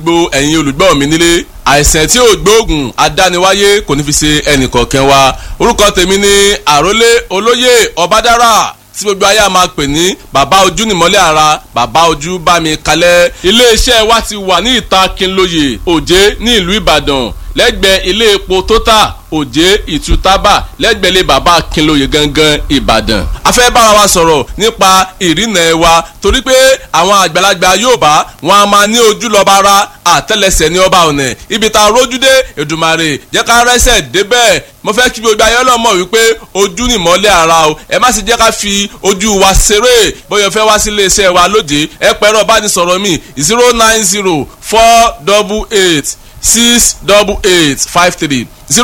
gbogbo ẹ̀yin olùgbọ́ mi nílé àìsàn tí ò gbóògùn adániwáyé kò ní fi ṣe ẹnìkọ̀ọ̀kan wa. orúkọ tèmi ni àrólé olóyè ọbádára tí gbogbo ayé máa pè ní bàbá ojú nìmọ́lẹ̀ ara, bàbá ojú bá mi kalẹ̀. iléeṣẹ́ wa ti wà ní ìta Kínlóye Òjé ní ìlú Ìbàdàn lẹ́gbẹ̀ẹ́ ilé epo Total Òjé Ìtútàbà lẹ́gbẹ̀ẹ́ ilé bàbá Kínlóye gangan Ìbàdàn. a fẹ́ bára wa sọ̀rọ̀ nípa ìrìnà wa torí pé àwọn àgbàlagbà Yorùbá wọn a máa ní ojú lọ́ba ara àtẹ́lẹsẹ̀ ní ọba ọ̀nà ibi tá a rójú dé Èdùmàrè jẹ́ ká rẹ́sẹ̀ débẹ̀. mo fẹ́ kí gbogbo ayé ọlọ́mọ wípé ojú ni ìmọ́lẹ̀ ara o ẹ má sì jẹ́ ká fi ojú wa ṣeré. bóyá fẹ́ wá sí iléeṣẹ́ wa lóde ẹ pẹ̀rọ bánisọ̀rọ̀ mi 090-488-688-53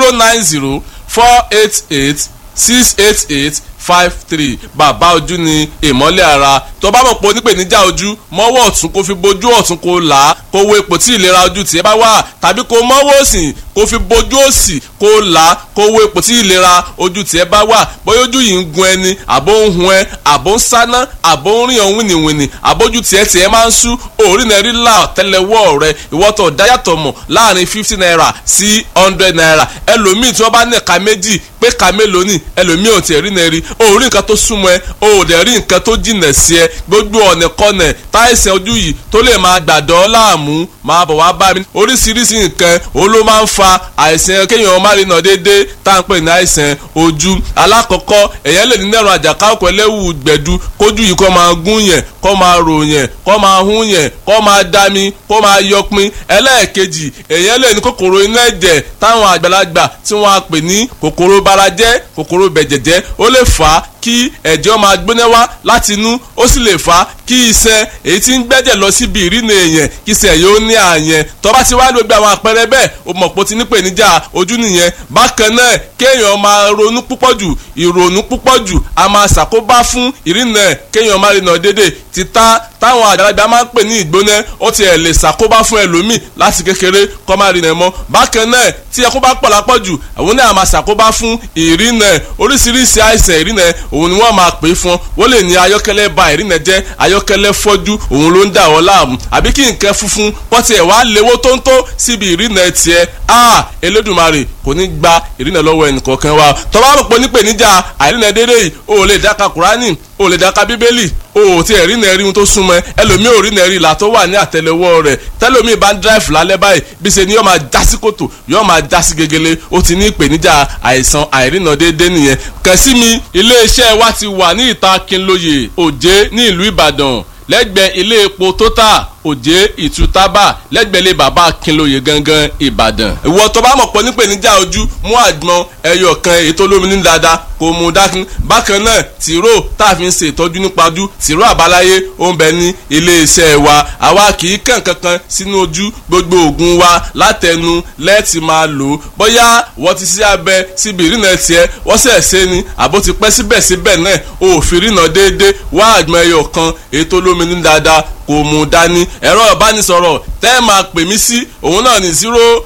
090-488-688-53. bàbá ojú ni ìmọ́lẹ̀ ara. tó bá mọ̀ pé onípèníjà ojú mọ́wọ́ ọ̀tún kó fi bojú ọ̀tún kó là á kó wo ipò tí ìlera ojú tiẹ̀ bá wà tàbí kó mọ́wọ́ òsì kó fi bojú òsì kó là á kó wo ipò tí ìlera ojú tiẹ̀ bá wà. bóyá ojú yìí ń gun ẹni àbó ń hun ẹ àbó ń sáná àbó ń rìn ọ̀hún wìnìwìnì àbójú tiẹ̀ máa ń sú orí náà rí là tẹ́lẹ̀wọ́ rẹ ìwọ́tọ̀ dáyàtọ̀ mọ̀ láàrin 50 naira sí 100 naira. ẹlòmíì tí wọ́n bá ní ẹ̀ka méjì pé ká mélòó ni ẹlòmíì ò tiẹ̀ rí náà rí o rí nǹkan tó súnmọ́ ẹ o ò dẹ̀ rí nǹkan tó jìnà sí ẹ. gbogbo ọ̀nà kọ́nà táìsàn ojú yìí tó lè máa gbàdọ̀ láàmú máa bọ̀ wá bá mi. oríṣiríṣi nǹkan òun ló máa ń fa àìsàn kéèyàn má rí nà déédéé tá à ń pè ní àìsàn ojú. alákọ̀ọ́kọ́ èèyàn lè ní nẹ̀rọ àjàká ọkọ̀ ẹlẹ́wù gbẹ̀du kójú yìí kó máa gún yẹn kó máa rò yẹn kó máa hún yẹn kó máa dami kó máa yọpin. ẹlẹ́ẹ̀kejì èèyàn lè ní kòkòrò inú ẹ̀jẹ̀ táwọn àgbàlagbà tí wọ́n á pè ní kòkòrò barajẹ́ kòkòrò bẹ̀jẹ̀jẹ́ ó lè fà á kí ẹ̀jẹ̀ máa gbóná wá láti inú ó sì lè fà á kí iṣan èyí tí ń gbẹ́jẹ̀ lọ síbi ìrìnà èèyàn kí iṣan yóò ní àyẹn. tó bá ti wá gbogbo àwọn àpẹẹrẹ bẹ́ẹ̀ o mọ̀ pé o ti nípèníjà ojú nìyẹn. bákan náà kéèyàn máa ronú púpọ̀ jù ìrònú púpọ̀ jù a máa ṣàkóbá fún ìrìnà kéèyàn máa rìnà déédéé títà táwọn àgbàlagbà máa ń pè ní ìgbóná ó ti ẹ̀ lè ṣàkóbá fún ẹlòmíì láti kékeré kó má rìnà mọ́. bákan náà tí ẹkún bá pọ̀ lápọ̀ jù àwọn náà máa ṣàkóbá fún ìrìnà oríṣiríṣi àìsàn ìrìnà òun ni wọ́n máa pè fún wọ́n lè ní ayọ́kẹ́lẹ́ ba ìrìnà jẹ́ ayọ́kẹ́lẹ́ fọ́jú òun ló ń dà wọ́n láàmú àbí kí nǹkan funfun wọ́n ti ẹ̀ wá léwó tóńtó síbi ìrìnà tiẹ̀ Elédùmarè kò ní gba ìrìnà lọ́wọ́ ẹnìkọ̀ọ̀kan wa. tó bá rò pé nípèníjà àìrìnà déédéé yìí o lè dáka Kùránì o lè dáka Bíbélì o ti ẹ̀rí náà rí ohun tó súnmọ́ ẹlòmíì ò rí náà rí ìlà tó wà ní àtẹ́lẹwọ́ rẹ̀ tẹ́lòmíì bá ń dráìfù lálẹ́ báyìí bí ṣe ni yóò máa já sí kòtò yóò máa já sí gegele ó ti ní ìpèníjà àìsàn àìrìnà déédéé nìyẹn. kàn sí mi iléeṣẹ́ wa ti wà ní ìta Kínlóye Òjé ní ìlú Ìbàdàn lẹ́gbẹ̀ẹ́ ilé epo Total Òjé Ìtútàbà lẹ́gbẹ̀ẹ́ ilé bàbá Kínlóye gangan Ìbàdàn. ìwọ tó bá mọ̀ pọ̀ nípèníjà ojú mú àgbọn ẹyọ kan èyí tó lómi ní dáadáa kò mú dákun. bákan náà tìró tá a fi ń ṣe ìtọ́jú nípa ojú tìró àbáláyé ó ń bẹ ní iléeṣẹ́ wa. àwa kì í kàn kankan sínú ojú gbogbo oògùn wa látẹnu lẹ́ẹ̀tì máa lò ó. bóyá wọ́n ti ṣe abẹ síbi ìrìnà tiẹ̀ wọ́n sẹ̀ ṣe ni àbó ti pẹ́ síbẹ̀síbẹ̀ náà òfin ìrìnà déédéé wá àgbọn ẹyọ kan èyí tó lómi ní dáadáa kò mú dání. ẹ̀rọ ìbánisọ̀rọ̀ tẹ́ ẹ máa pè mí sí òun náà ní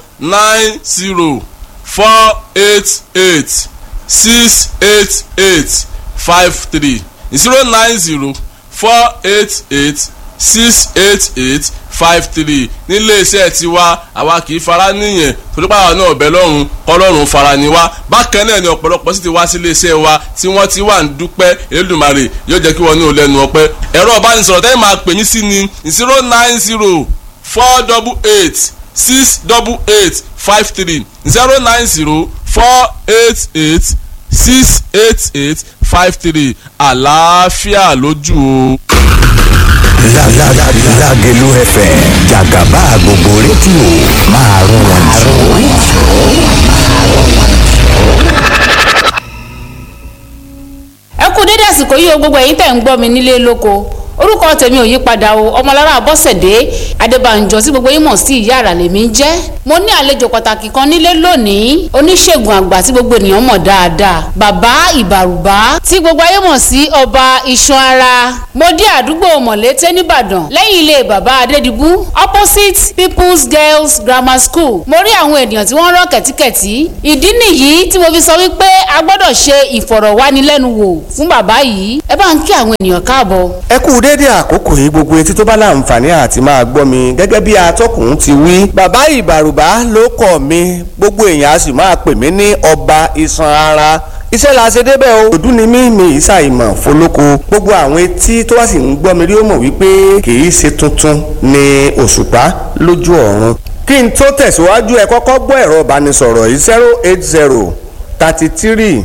090-488-688-53 090-488-688-53 nílé iṣẹ́ tiwa àwa kì í fara níyẹn torípa àwọn náà ọ̀bẹ lọ́rùn kọ́lọ́run fara ni wá. bákan náà ni ọ̀pọ̀lọpọ̀ sì ti wá sí ilé iṣẹ́ wa tí wọ́n ti wà ń dúpẹ́ Elédùmarè yóò jẹ́ kí wọ́n ní olẹ́nu ọpẹ́. ẹ̀rọ ìbánisọ̀rọ̀ tẹ́lẹ̀ máa pè mí sí ni 090-488-688-53 090-488-688-53 àlàáfíà lójú o. Lágelú FM Jàgàbá gbogbo rédíò máa rún wọn jù. ẹ kú dédé àsìkò yìí o gbogbo ẹ̀yin tẹ̀ ń gbọ́ mi nílé lóko orúkọ tèmi ò yí padà o ọmọlára Abọ́sẹ̀dé Adébánjọ tí gbogbo yín mọ̀ sí ìyá àrà lèmi ń jẹ́. mo ní àlejò pàtàkì kan nílé lónìí oníṣègùn àgbà tí gbogbo ènìyàn mọ̀ dáadáa bàbá ìbàrùbá tí gbogbo ayé mọ̀ sí ọba iṣan ara. mo dé àdúgbò Mọ̀lété nìbàdàn lẹ́yìn ilé bàbá Adédìbú opposite People's Girls Grammar School. mo rí àwọn ènìyàn tí wọ́n rọ́ kẹ̀tíkẹ̀tí ìdí nìyí tí mo fi sọ wípé a gbọ́dọ̀ ṣe ìfọ̀rọ̀wánilẹ́nuwò fún bàbá yìí. ẹ bá ń kí àwọn ènìyàn káàbọ̀. ẹ kú dédé àkókò yìí gbogbo etí tó bá láǹfààní àti máa gbọ́ mi gẹ́gẹ́ bí atọ́kùn ti wí. bàbá ìbàrùbá ló kọ̀ mi gbogbo èèyàn a sì máa pè mí ní ọba iṣan ara. iṣẹ́ la ṣe débẹ̀ o. òdú ni mi ìṣàìmọ̀ fọlọ́kọ. gbogbo àwọn etí tó wá sì ń gbọ́ mi rí ó mọ̀ wípé kì í ṣe tuntun ni òṣùpá lójú ọ̀run. kí n tó tẹ̀síwájú ẹ kọ́kọ́ gbọ́ ẹ̀rọ ìbánisọ̀rọ̀ yìí 080 33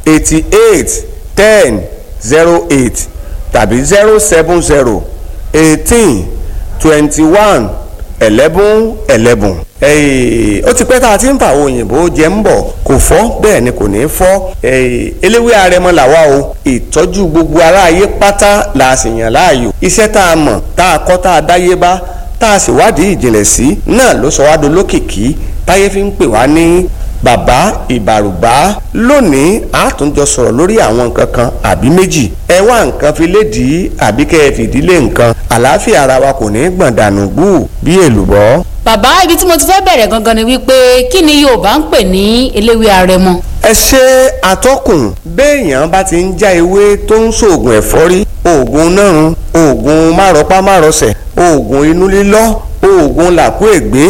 88 10 08 tàbí 070 18 21 11 11. ó ti pẹ́ tá a ti ń fa àwọn òyìnbó jẹ́ ń bọ̀ kò fọ́ bẹ́ẹ̀ ni kò ní fọ́. eléwé arẹmọ làwa o ìtọ́jú gbogbo aráyé pátá la sì yàn láàyò. iṣẹ́ tá a mọ̀ tá a kọ́ tá a dáyé bá tá a sì wádìí ìjìnlẹ̀ sí náà ló sọ wá dolókìkí táyé fi ń pè wá ní bàbá ìbàrùbá. lónìí a tún jọ sọ̀rọ̀ lórí àwọn nǹkan kan àbí méjì. ẹ wá nǹkan fi lédìí àbí kẹ́ ẹ fìdílé nǹkan. àlàáfíà ara wa kò ní gbọ̀n dànù gbù bí èlùbọ́. bàbá ibi tí mo ti fẹ́ bẹ̀rẹ̀ gangan ni wípé kí ni Yorùbá ń pè ní eléwé arẹmọ. ẹ ṣe atọ́kùn béèyàn bá ti ń já ewé tó ń ṣoògùn ẹ̀fọ́rí oògùn nárun oògùn márọpá márọsẹ̀ oògùn inú lílọ́ oògùn làkú ègbé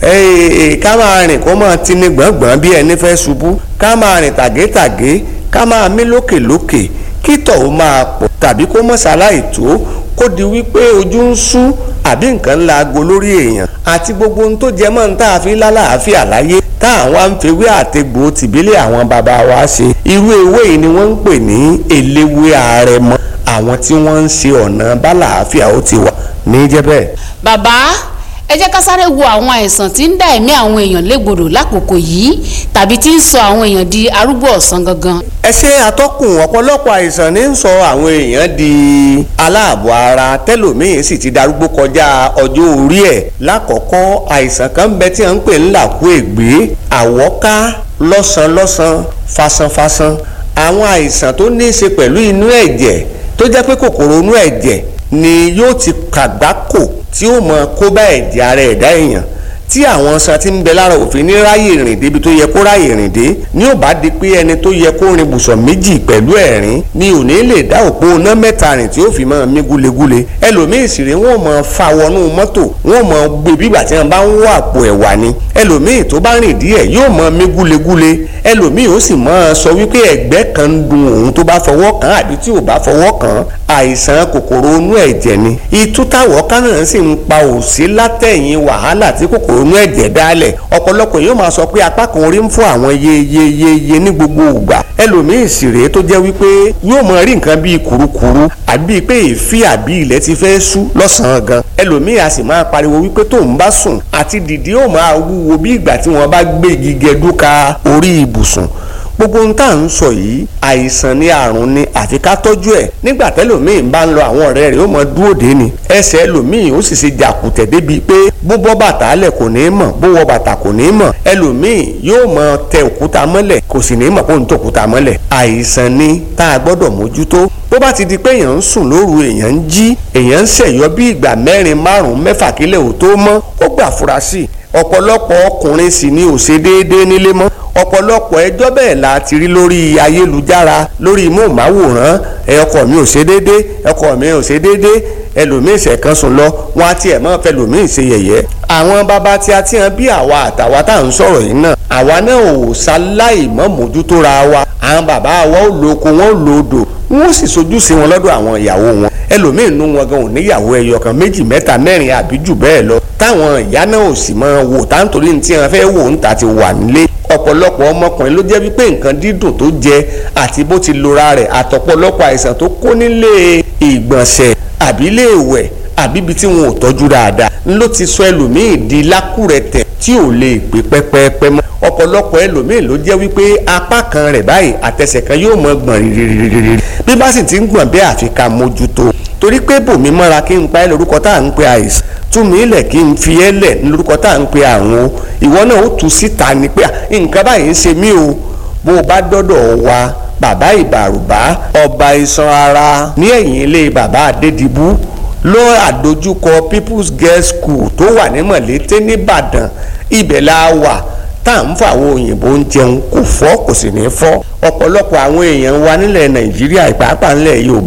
ká máa rìn kó máa tini gbọ̀ngbọ̀n bí ẹni fẹ́ ṣubú ká máa rìn tàgétàgé ká máa mí lókèlókè kí tọ̀hún máa pọ̀ tàbí kó mọ̀ ṣaláì tó kó di wípé ojú ń sú àbí nǹkan ńlá aago lórí èèyàn àti gbogbo ohun tó jẹ mọ́ ní tá a fi lálàáfíà láyé tá àwọn àǹfẹ̀wé àtẹ̀gbò tìbílẹ̀ àwọn bàbá wa ṣe irú ewé yìí ni wọ́n ń pè ní eléwé arẹmọ àwọn tí wọ́n ń ṣe ọ̀nà bálàáfíà ó ti wà ní jẹ́bẹ̀. bàbá ẹ jẹ́ ká sáré wo àwọn àìsàn tí ń dá ẹ̀mí àwọn èèyàn légbodò lákòókò yìí tàbí tí ń sọ àwọn èèyàn di arúgbó ọ̀sán gangan. ẹ ṣe atọ́kùn ọ̀pọ̀lọpọ̀ àìsàn ní ń sọ àwọn èèyàn di aláàbọ̀ ara tẹ́lòmíín sì ti darúgbó kọjá ọjọ́ orí ẹ̀. lákọ̀ọ́kọ́ àìsàn kan bẹ tí à ń pè ní làkú ègbé àwọ́ká lọ́sàn-lọ́sàn fasanfasan àwọn àìsàn tó ní í ṣe pẹ̀lú inú ẹ̀jẹ̀ tó jẹ́ pé kòkòrò inú ẹ̀jẹ̀ ni yóò ti kàgbákò tí ó mọ kó bá ẹ̀jẹ̀ ara ẹ̀dá èèyàn tí àwọn san ti ń bẹ lára òfin ní ráyè rìn débi tó yẹ kó ráyè rìn dé ní ò bá di pé ẹni tó yẹ kó rin bùsọ̀ méjì pẹ̀lú ẹ̀rín ni ò ní lè dá òpó iná mẹ́ta rìn tí ó fi máa mí gúlegúle ẹlòmíì sì rè wọ́n máa fa wọnú mọ́tò wọ́n máa gbé bígbà tí wọ́n bá ń wọ àpò ẹ̀wà ni ẹlòmíì tó bá rìn díẹ̀ yóò máa mí gúlegúle ẹlòmíì ó sì máa sọ wípé ẹ̀gbẹ́ kan ń dun òun tó bá fọwọ́ kàn àbí tí ò bá fọwọ́ kàn àìsàn kòkòrò inú ẹ̀jẹ̀ ni ìtútàwọ̀ kánà sì ń pa òsí látẹ̀yìn wàhálà tí kòkòrò inú ẹ̀jẹ̀ dálẹ̀ ọ̀pọ̀lọpọ̀ yóò máa sọ pé apá kan orí ń fún àwọn yeyeyeye ní gbogbo ìgbà ẹlòmíì sì rèé tó jẹ́ wípé yóò máa rí nǹkan bíi kùrukùru àbí pé èéfì àbí ilẹ̀ ti fẹ́ ṣú lọ́sàn-án gan ẹlòmíì a sì máa pariwo wípé tóun bá sùn àti dìde ó máa wúwo bí ìgbà tí wọ́n bá gbé igi gẹdúka orí ibùsùn gbogbo ohun tá à ń sọ yìí àìsàn ni àrùn ni àfi ká tọ́jú ẹ̀ nígbà tẹ́lòmíì bá ń lọ àwọn ọ̀rẹ́ rẹ̀ ó mọ dúró dé ni ẹsẹ̀ ẹlòmíì ó sì ṣe jàkùtẹ̀ débi pé bó bọ́ bàtà lẹ̀ kò ní mọ̀ bó wọ bàtà kò ní mọ̀ ẹlòmíì yóò mọ tẹ òkúta mọ́lẹ̀ kò sì ní mọ̀ kó ń tẹ òkúta mọ́lẹ̀ àìsàn ni tá a gbọ́dọ̀ mójútó bó bá ti di pé èèyàn ń sùn lóru èèyàn ń jí èèyàn ń ṣẹ̀yọ́ bí ìgbà 4 5 6 kílẹ̀ ò tó mọ́ ó gbà fura sí ọ̀pọ̀lọpọ̀ ọkùnrin sì ni ò ṣe déédéé nílé mọ́ ọ̀pọ̀lọpọ̀ ẹjọ́ bẹ́ẹ̀ la ti rí lórí ayélujára lórí móhùnmáwòrán ọkọ mi ò ṣe déédéé ọkọ mi ò ṣe déédéé ẹlòmíín ṣẹ̀kan sùn lọ wọn á tiẹ̀ mọ́ fẹ́ lòmíín ṣe yẹ̀yẹ́ àwọn bàbá tí a ti hàn bí àwa àtàwa tá à ń sọ̀rọ̀ yìí náà àwa náà ò ṣaláì mọ́ mójútó ra wa àwọn bàbá wa ò lo oko wọn ò lo odò wọn ó sì sojú sí wọn lọ́dọ̀ àwọn ìyàwó wọn ẹlòmíín nú wọn gan ò níyàwó ẹyọ kan 2 3 4 àbí jù bẹ́ẹ̀ lọ táwọn ìyá náà ò sì máa wò táǹtorí ní tí wọn fẹ́ wò ń ta ti wà nílé ọ̀pọ̀lọpọ̀ ọmọkùnrin ló jẹ́ wípé nǹkan dídùn tó jẹ àti bó ti lora rẹ̀ àtọ̀pọ̀lọpọ̀ àìsàn tó kó nílé ìgbọ̀nsẹ̀ àbí ilé ìwẹ̀ àbí ibi tí wọn ò tọ́jú dáadáa ló ti sọ ẹlòmíì di lákùrẹ̀tẹ̀ tí ò lè gbé pẹ́pẹ́pẹ́ mọ́ ọ̀pọ̀lọpọ̀ ẹlòmíì ló jẹ́ wípé apá kan rẹ̀ báyìí àtẹsẹ̀ kan yóò mọ gbọ̀n rírírírí bí bá sì ti ń gbọ̀n bẹ́ẹ̀ àfi ká mójútó torí pé bòmí mọ́ra kí n pa ẹ́ lórúkọ tá à ń pe àìsàn túmí ilẹ̀ kí n fi ẹ́ lẹ̀ lórúkọ tá à ń pe àrùn o ìwọ náà ó tú síta ni pé nǹkan báyìí ń ṣe mí o bó o bá dọ́dọ̀ wa bàbá ìbàrùbá ọba iṣan ara ní ẹ̀yìn ilé bàbá adédìbú ló àdójúkọ People's Girls School tó wà ní Mọ̀lété nìbàdàn ibẹ̀ la wà tá à ń fọ àwọn òyìnbó ń jẹun kò fọ́ kò sì ní fọ́ ọ̀pọ̀lọpọ̀ àwọn èèyàn wa nílẹ̀ Nàìjíríà ìpàápàá nílẹ̀ Yorùbá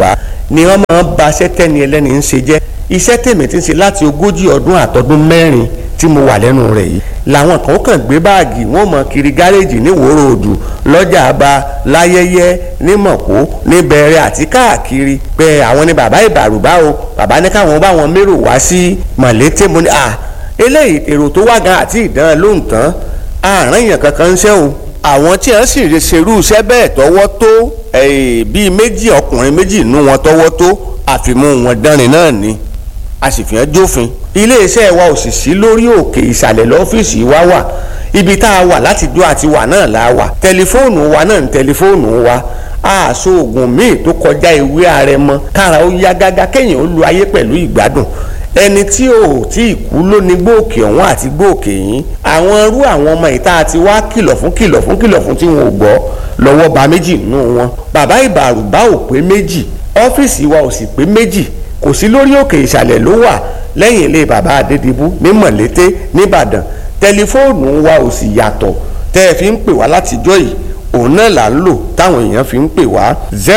ni wọ́n máa ń ba iṣẹ́ tẹ́ni ẹlẹ́ni ń ṣe jẹ́. Iṣẹ́ tèmi ti ń ṣe láti 40 ọdún àtọdún 4 tí mo wà lẹ́nu rẹ̀ yìí làwọn kan kàn gbé báàgì wọn mọ kiri gáréèjì ní Ìwòrò Òdù, lọ́jà Aba, Láyẹyẹ, ní Mọ̀kó, ní Bẹ̀rẹ̀ àti káàkiri pé àwọn ni bàbá Ìbàrùbá o, bàbá ní káwọn bá wọn mérò wá sí Mọ̀lété. mo ní eléyìí èrò tó wá gan àti ìdán lóhùn tán àárín èèyàn kankan ń ṣe o. àwọn tí wọ́n sì ṣerú iṣẹ́ bẹ́ẹ̀ tọwọ́ tó bíi méjì ọkùnrin méjì nú wọn tọwọ́ tó àfimú wọn dánrin náà ni a sì fi hàn jófin. iléeṣẹ́ wa ò sì sí lórí òkè ìsàlẹ̀ lọ́fíìsì wa wà, ibi tá a wà láti dó àti wà náà la wà, tẹlifóònù wa náà ń tẹlifóònù wa. àṣọ oògùn míì tó kọjá ewé àrẹ̀mọ kára ó yá gágá kéèyàn ó lu ayé pẹ̀lú ìgbádùn. ẹni tí ò tí ì kú ló ní gbòòkè ọ̀hún àti gbòòkè yín. àwọn irú àwọn ọmọ ìta àti wá kìlọ̀ fún tí wọn ò gbọ́ lọ́wọ́ bá méjì nínú wọn. bàbá Ìbàrùbá ò pé méjì, ọ́fíìsì wa ò sì pé méjì, kò sí lórí òkè ìsàlẹ̀ ló wà lẹ́yìn ilé bàbá Adédìbú ní Mọ̀lété nìbàdàn. tẹlifóònù wa ò sì yàtọ̀ tẹ́ ẹ fi ń pè wá látijọ́ yìí òun náà là ń lò táwọn èèyàn fi ń pè wá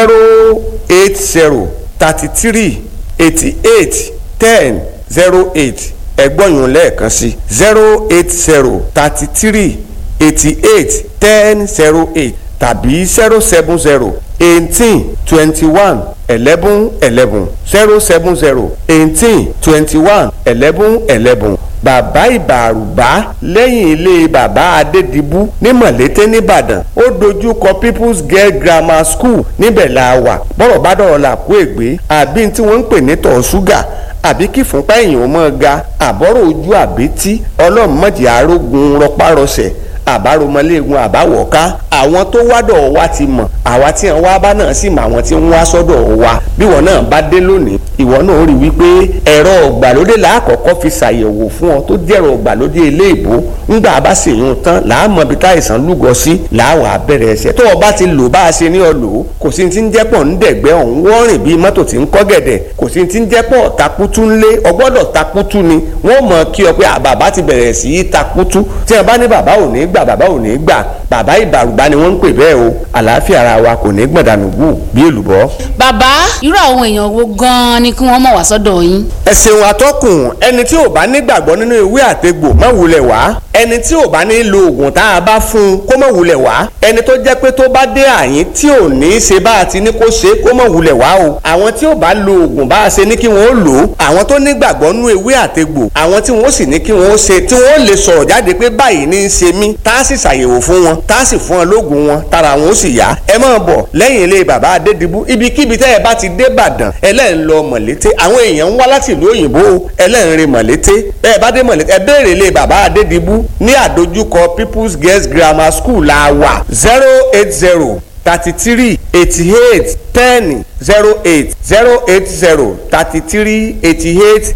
080 33 88 10 08. ẹgbọ́n yìí lẹ́ẹ̀kan sí 080 33 88 10 08 tàbí 070 18 21 11 11 070 18 21 11 11. bàbá Ìbàrùbá lẹ́yìn ilé bàbá Adédìbú ní Mọ̀lété nìbàdàn ó dojú kọ People's Girl Grammar School níbẹ̀ la wà. bọ́rọ̀ bá dọ̀rọ̀ là kó ègbé àbí tí wọ́n ń pè ní tọ̀ ṣúgà àbí kí fúnpá èèyàn mọ́ ga àbọ̀rọ̀ ojú àbítí ọlọ́mọdé arógun rọpárọsẹ̀ àbáromọléegun àbáwọ̀ká. àwọn tó wádọ̀ wa ti mọ̀, àwa tí wọ́n wá bá náà sì mọ̀ àwọn tí ń wá sọ́dọ̀ wa. bí wọ́n náà bá dé lónìí ìwọ náà rí wípé ẹ̀rọ ọ̀gbàlódé làákọ́kọ́ fi ṣàyẹ̀wò fún ọ tó jẹ́rọ ọ̀gbàlódé ilé ìbò. ńgbà bá ṣèyún tán làámọ̀ bí táìsàn lúgọ sí làáwà bẹ̀rẹ̀ ẹsẹ̀. tó o bá ti lò bá a ṣe ní ọ lò ó kò sí ti ń jẹ́pọ̀ ń dẹ̀gbẹ́ ọ̀hún wọ́n rìn bíi mọ́tò tí ń kọ́ gẹ̀dẹ̀, kò sí ti ń jẹ́pọ̀ takutu ńlé ọgbọ́dọ̀ takutu ni wọ́n mọ̀ kí ọ pé bàbá ti bẹ̀rẹ̀ sí í takutu. tí wọ́n bá ní bàbá ò ní gbà bàbá ò ní gbà, bàbá Ìbàrùbá ni wọ́n ń pè bẹ́ẹ̀ o. àlàáfíà ara wa kò ní gbọ̀dánù gù bí èlùbọ́. bàbá irú àwọn èèyàn wo gan-an ni kí wọ́n mọ̀ wá sọ́dọ̀ yín. ẹ ṣeun atọ́kùn. ẹni tí ò bá nígbàgbọ́ nínú ewé àtegbò má wulẹ̀ wá. ẹni tí ò bá ní lo oògùn tá a bá fún un kó má wulẹ̀ wá. ẹni tó jẹ́ pé tó bá dé àyín tí ò ní í ṣe bá a ti ní kó ṣe kó má wulẹ̀ wá o. àwọn tí ò bá lo oògùn bá a ṣe ní kí wọ́n lò ó. àwọn tó nígbàgbọ́ nínú ewé àtegbò, àwọn tí wọ́n sì ní kí wọ́n ṣe, tí wọ́n lè sọ̀rọ̀ jáde pé báyìí ní í ṣe mí, tá a sì ṣàyẹ̀wò fún wọn, tá a sì fún wọn lóògùn wọn, tára wọn ó sì yá. ẹ máa bọ̀ lẹ́yìn ilé bàbá Adédìbú ibikíbi tẹ́ ẹ bá ti dé Ìbàdàn ẹlẹ́rìn lọ Mọ̀lété. àwọn èèyàn ń wá láti ìlú òyìnbó ẹlẹ́rìn Mọ̀lété. bẹ́ẹ̀ bá dé Mọ̀lété ẹ béèrè ilé bàbá Adédìbú ní àdójúkọ People's Girls Grammar School la wà 080 33 88 10 08 080 33 88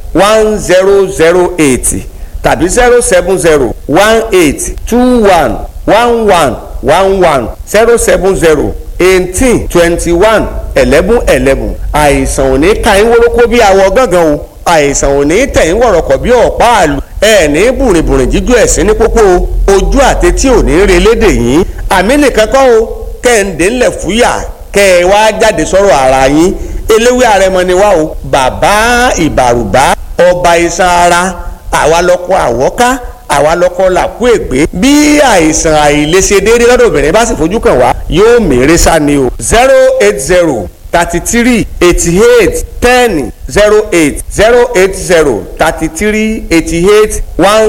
1008 tàbí 070 18 21 11 11 070 18 21 11 11. àìsàn ò ní ka yín wórókó bí awọ gángan o, àìsàn ò ní tẹ̀ yín wọ̀rọ̀kọ̀ bí ọ̀pá àlù, ẹ ní bùrìbùrìn jíjó ẹ̀sìn ní pópó ojú àtẹtí ò ní relédè yín. àmì nìkan kọ́ o, kẹ́hìndé ńlẹ̀ fúyà kẹ́ ẹ wá jáde sọ̀rọ̀ ara yín. eléwé àrẹ̀mọ ni wá o. bàbá Ìbàrùbá ọba iṣan ara, àwa lọkọ àwọ́ká, àwa lọkọ làkú ègbé. bí àìsàn àìlèṣe déédéé lọ́dọ̀ obìnrin bá sì fojú kàn wá yóò mèrè sá ni o. 080 33 88 10 08 080 33 88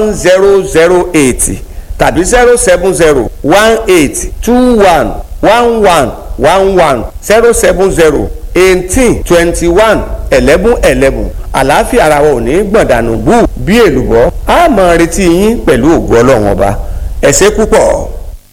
1008 tàbí 070 18 21 11 11 070 18 21 11 11. àlàáfíà ara wa ò ní gbọ̀ndànù bú bí èlùbọ́. a máa retí yín pẹ̀lú ògo Ọlọ́run ọba. ẹ ṣé púpọ̀.